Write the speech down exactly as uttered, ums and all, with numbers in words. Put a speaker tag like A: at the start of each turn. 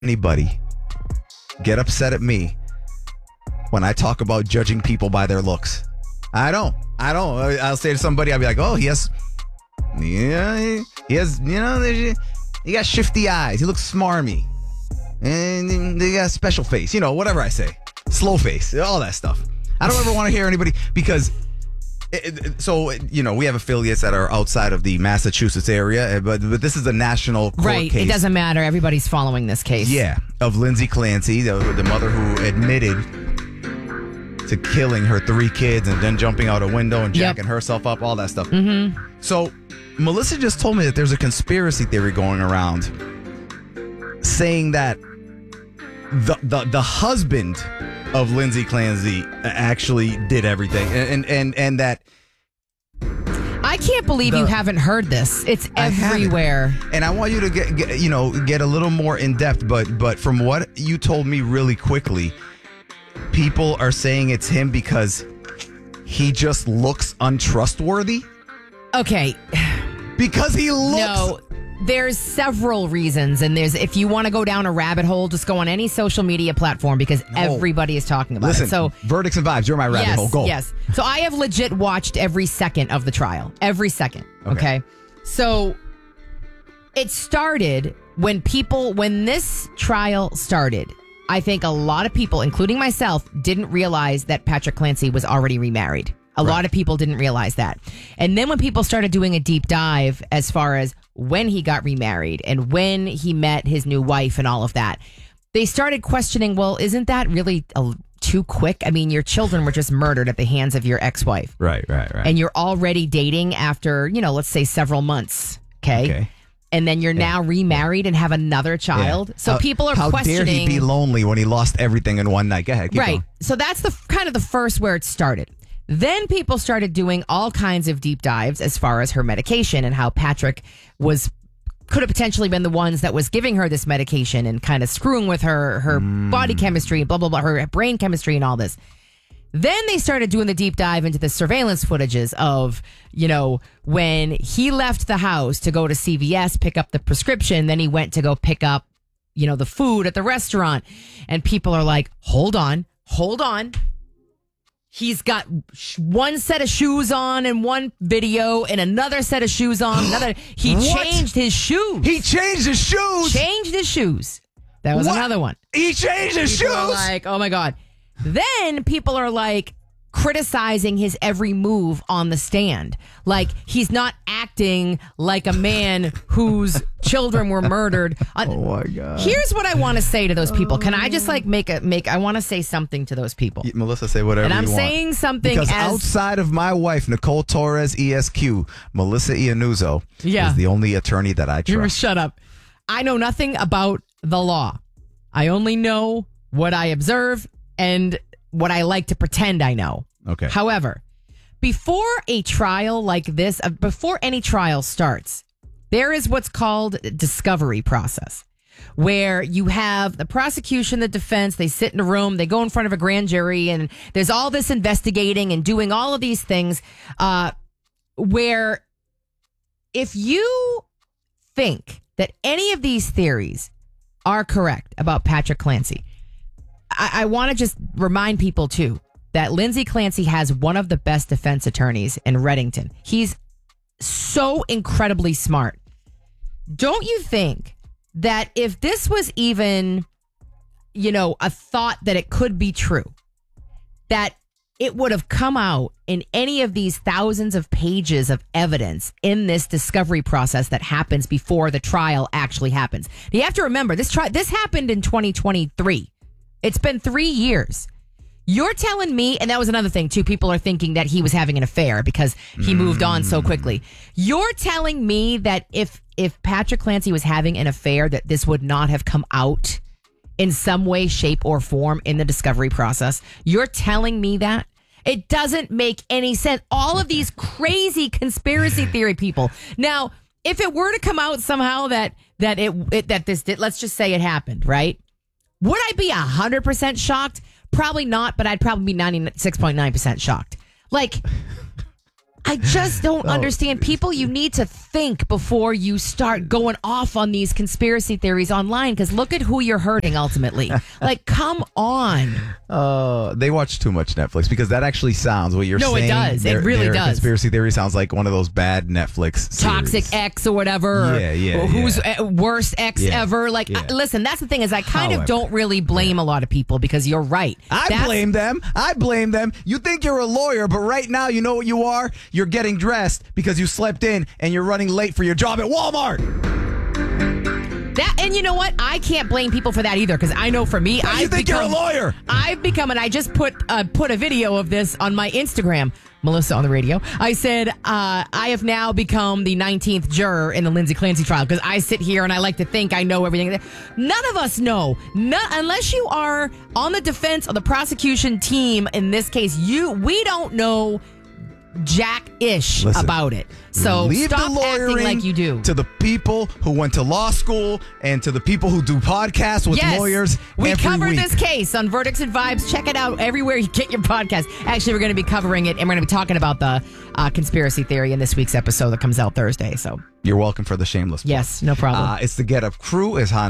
A: anybody get upset at me when I talk about judging people by their looks. I don't. I don't. I'll say to somebody, I'll be like, oh, he has, yeah, he, he has, you know, he got shifty eyes. He looks smarmy. And they got a special face. You know, whatever I say. Slow face. All that stuff. I don't ever want to hear anybody because... It, it, so, you know, we have affiliates that are outside of the Massachusetts area, but, but this is a national court
B: right.
A: case.
B: It doesn't matter. Everybody's following this case.
A: Yeah, of Lindsay Clancy, the, the mother who admitted to killing her three kids and then jumping out a window and jacking yep. herself up, all that stuff.
B: Mm-hmm.
A: So, Melissa just told me that there's a conspiracy theory going around saying that the the, the husband of Lindsay Clancy actually did everything, and and and that
B: I can't believe the, you haven't heard this. It's everywhere,
A: and I want you to get, get you know get a little more in depth. But but from what you told me really quickly, people are saying it's him because he just looks untrustworthy.
B: Okay,
A: because he looks.
B: No. There's several reasons, and there's if you want to go down a rabbit hole, just go on any social media platform because no. everybody is talking about
A: Listen,
B: it. So
A: verdicts and vibes, you're my rabbit
B: yes,
A: hole. Go.
B: Yes. So I have legit watched every second of the trial. Every second. Okay. okay. So it started when people when this trial started. I think a lot of people, including myself, didn't realize that Patrick Clancy was already remarried. A right. lot of people didn't realize that. And then when people started doing a deep dive as far as when he got remarried and when he met his new wife and all of that, they started questioning, well, isn't that really a, too quick? I mean, your children were just murdered at the hands of your ex-wife.
A: Right, right, right.
B: And you're already dating after, you know, let's say several months. Okay. Okay. And then you're yeah. now remarried and have another child. Yeah. So
A: how,
B: people are
A: how
B: questioning.
A: How dare he be lonely when he lost everything in one night? Go ahead. Keep
B: right.
A: going.
B: So that's the kind of the first where it started. Then people started doing all kinds of deep dives as far as her medication and how Patrick was could have potentially been the ones that was giving her this medication and kind of screwing with her her mm. body chemistry, blah, blah, blah, her brain chemistry and all this. Then they started doing the deep dive into the surveillance footages of, you know, when he left the house to go to C V S, pick up the prescription, then he went to go pick up, you know, the food at the restaurant. And people are like, hold on, hold on. He's got one set of shoes on in one video and another set of shoes on another. He
A: What?
B: changed his shoes.
A: He changed his shoes.
B: Changed his shoes. That was
A: What?
B: another one.
A: He changed his
B: People
A: shoes.
B: are like, oh my God. Then people are like criticizing his every move on the stand. Like he's not acting like a man whose children were murdered.
A: Oh my God.
B: Here's what I want to say to those people. Can I just like make a make I want to say something to those people.
A: Yeah, Melissa, say whatever
B: and I'm
A: you want.
B: saying something
A: because
B: as,
A: outside of my wife, Nicole Torres, E S Q, Melissa Iannuzzo
B: yeah.
A: is the only attorney that I trust.
B: Shut up. I know nothing about the law. I only know what I observe and what I like to pretend I know.
A: Okay.
B: However, before a trial like this, uh, before any trial starts, there is what's called discovery process, where you have the prosecution, the defense, they sit in a room, they go in front of a grand jury, and there's all this investigating and doing all of these things, uh, where if you think that any of these theories are correct about Patrick Clancy, I, I want to just remind people, too, that Lindsay Clancy has one of the best defense attorneys in Reddington. He's so incredibly smart. Don't you think that if this was even, you know, a thought that it could be true, that it would have come out in any of these thousands of pages of evidence in this discovery process that happens before the trial actually happens? You have to remember, this tri- this happened in twenty twenty-three. It's been three years. You're telling me, and that was another thing, too. People are thinking that he was having an affair because he mm. moved on so quickly. You're telling me that if if Patrick Clancy was having an affair, that this would not have come out in some way, shape, or form in the discovery process? You're telling me that? It doesn't make any sense. All of these crazy conspiracy theory people. Now, if it were to come out somehow that that it, it that this did, let's just say it happened, right? Would I be one hundred percent shocked? Probably not, but I'd probably be ninety-six point nine percent shocked. Like, I just don't
A: Oh.
B: understand. People, you need to think before you start going off on these conspiracy theories online, because look at who you're hurting ultimately. Like, come on.
A: Uh, they watch too much Netflix, because that actually sounds what you're
B: No, it
A: saying.
B: does. It
A: their-
B: really
A: their
B: does.
A: Conspiracy theory sounds like one of those bad Netflix series.
B: Toxic X or whatever.
A: Yeah, yeah,
B: or who's
A: yeah.
B: uh, worst ex
A: Yeah,
B: ever. Like,
A: yeah.
B: I- listen, that's the thing is I kind
A: However,
B: of don't really blame a lot of people, because you're right.
A: I
B: That's-
A: blame them. I blame them. You think you're a lawyer, but right now you know what you are? You're getting dressed because you slept in and you're running late for your job at Walmart.
B: That, and you know what? I can't blame people for that either, because I know for me,
A: But you
B: I've
A: think
B: become,
A: you're a lawyer?
B: I've become, and I just put uh, put a video of this on my Instagram, Melissa on the radio. I said uh, I have now become the nineteenth juror in the Lindsay Clancy trial, because I sit here and I like to think I know everything. None of us know, None, unless you are on the defense or the prosecution team. In this case, you we don't know jack-ish
A: Listen,
B: about it. So
A: leave
B: stop
A: the lawyering
B: acting like you do.
A: to the people who went to law school and to the people who do podcasts with
B: Yes,
A: lawyers
B: we
A: every
B: covered
A: week.
B: this case on Verdicts and Vibes. Check it out everywhere you get your podcast. Actually, we're going to be covering it, and we're going to be talking about the uh, conspiracy theory in this week's episode that comes out Thursday. So,
A: You're welcome for the shameless. plug.
B: yes, no problem.
A: Uh, it's the Get Up Crew, as Han